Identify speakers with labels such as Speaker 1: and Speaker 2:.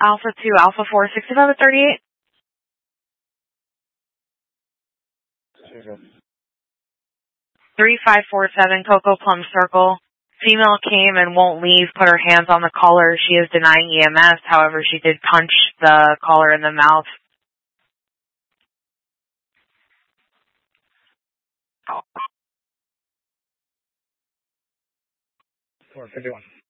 Speaker 1: Alpha 2, Alpha 4, 6538. 3547 Cocoa Plum Circle. Female came and won't leave, put her hands on the collar. She is denying EMS. However, she did punch the collar in the mouth.
Speaker 2: 451.